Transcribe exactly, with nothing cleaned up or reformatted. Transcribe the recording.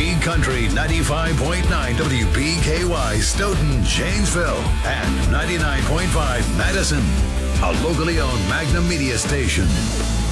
G Country ninety-five point nine W B K Y Stoughton, Janesville, and ninety-nine point five Madison. A locally owned Magnum Media station.